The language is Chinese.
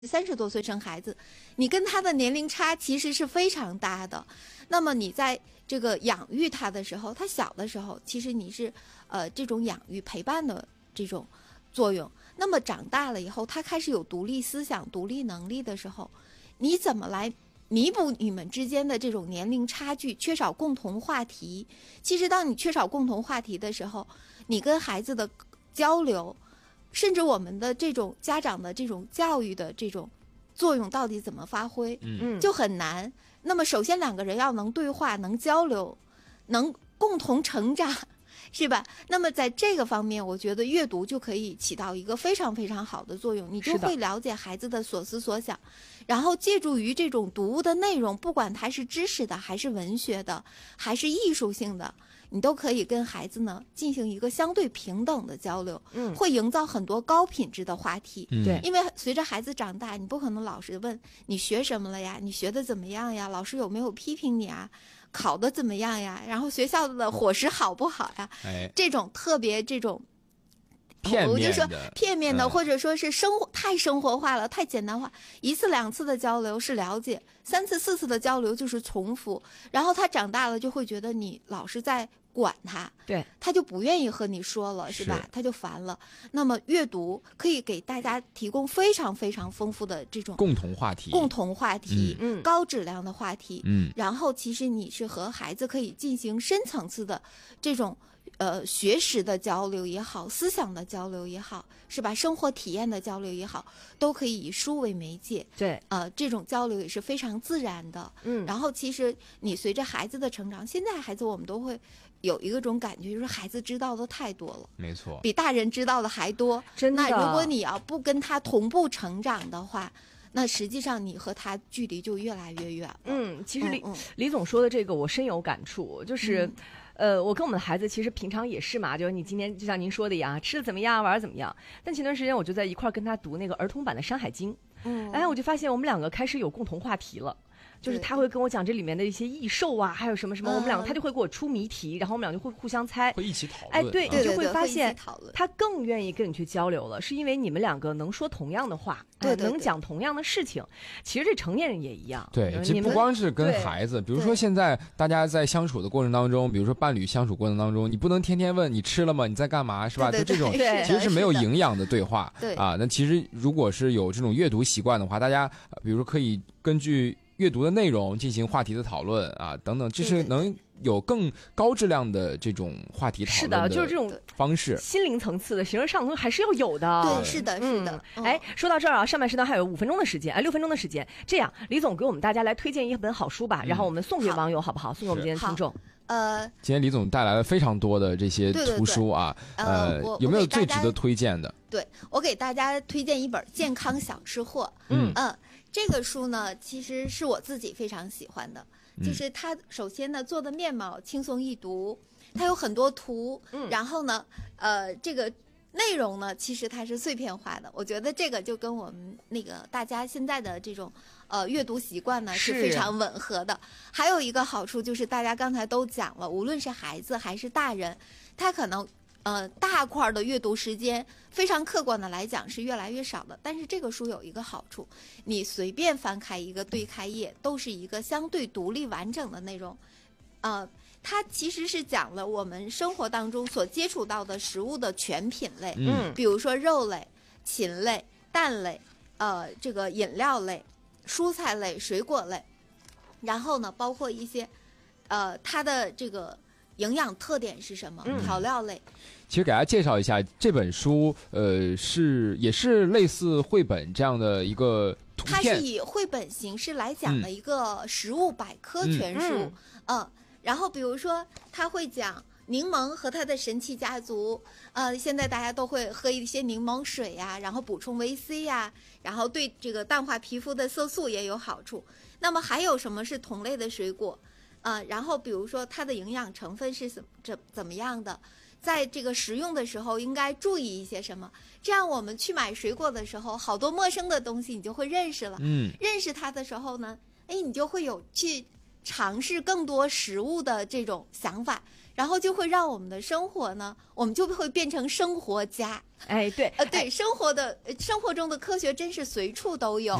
30多岁生孩子，你跟他的年龄差其实是非常大的。那么你在这个养育他的时候，他小的时候，其实你是这种养育陪伴的这种作用。那么长大了以后，他开始有独立思想、独立能力的时候，你怎么来弥补你们之间的这种年龄差距，缺少共同话题？其实当你缺少共同话题的时候，你跟孩子的交流，甚至我们的这种家长的这种教育的这种作用到底怎么发挥，就很难。那么首先两个人要能对话，能交流，能共同成长，是吧？那么在这个方面，我觉得阅读就可以起到一个非常非常好的作用，你就会了解孩子的所思所想，然后借助于这种读物的内容，不管它是知识的还是文学的还是艺术性的，你都可以跟孩子呢进行一个相对平等的交流，会营造很多高品质的话题。 对， 因为随着孩子长大，你不可能老是问你学什么了呀，你学的怎么样呀，老师有没有批评你啊，考的怎么样呀，然后学校的伙食好不好呀，这种特别这种我就说片面的，或者说是太生活化了，太简单化。1次2次的交流是了解，3次4次的交流就是重复，然后他长大了就会觉得你老是在管他， 对， 他就不愿意和你说了，是吧？他就烦了。那么阅读可以给大家提供非常非常丰富的这种共同话题， 高质量的话题，然后其实你是和孩子可以进行深层次的这种学识的交流也好，思想的交流也好，是吧？生活体验的交流也好，都可以以书为媒介。 对， 这种交流也是非常自然的。然后其实你随着孩子的成长，现在孩子我们都会有一种感觉，就是孩子知道的太多了， 没错， 比大人知道的还多。 真的， 那如果你要不跟他同步成长的话，那实际上你和他距离就越来越远了。 其实李总说的这个我深有感触，就是我跟我们的孩子其实平常也是嘛，就是你今天就像您说的呀，吃的怎么样，玩的怎么样。但前段时间我就在一块跟他读那个儿童版的《山海经》，我就发现我们两个开始有共同话题了。就是他会跟我讲这里面的一些异兽啊，还有什么什么，我们两个他就会给我出谜题，然后我们俩就会互相猜， 会一起讨论。 对，你就会发现他更愿意跟你去交流了，是因为你们两个能说同样的话，能讲同样的事情。其实这成年人也一样。 对，其实不光是跟孩子，比如说现在大家在相处的过程当中，比如说伴侣相处过程当中，你不能天天问你吃了吗？你在干嘛？是吧？就这种其实是没有营养的对话。那其实如果是有这种阅读习惯的话，大家比如说可以根据阅读的内容进行话题的讨论啊，等等，这是能有更高质量的这种话题讨论的。是的， 就是这种方式， 心灵层次的、形而上层还是要有的。 对，是的，是的。 说到这儿啊，上半时段还有5分钟的时间，6分钟的时间。这样，李总给我们大家来推荐一本好书吧，然后我们送给网友，好不好？送给我们今天听众。 今天李总带来了非常多的这些图书啊，有没有最值得推荐的？ 对，我给大家推荐一本《健康小吃货》。这个书呢，其实是我自己非常喜欢的，就是它首先呢做的面貌轻松易读，它有很多图，然后呢，这个内容呢，其实它是碎片化的。我觉得这个就跟我们那个大家现在的这种阅读习惯呢是非常吻合的。还有一个好处就是大家刚才都讲了，无论是孩子还是大人，他可能大块的阅读时间，非常客观的来讲是越来越少的。但是这个书有一个好处，你随便翻开一个对开页，都是一个相对独立完整的内容。它其实是讲了我们生活当中所接触到的食物的全品类，比如说肉类、禽类、蛋类，这个饮料类、蔬菜类、水果类，然后呢，包括一些它的这个营养特点是什么？调料类。 其实给大家介绍一下这本书，也是类似绘本这样的一个图片。 它是以绘本形式来讲的一个食物百科全书。然后比如说它会讲柠檬和它的神奇家族，现在大家都会喝一些柠檬水呀，然后补充维 C 呀，然后对这个淡化皮肤的色素也有好处。那么还有什么是同类的水果？然后比如说它的营养成分是怎么样的，在这个食用的时候应该注意一些什么，这样我们去买水果的时候，好多陌生的东西你就会认识了。认识它的时候呢，你就会有去尝试更多食物的这种想法， 然后就会让我们的生活呢，我们就会变成生活家。 哎，对， 对，生活中的科学真是随处都有。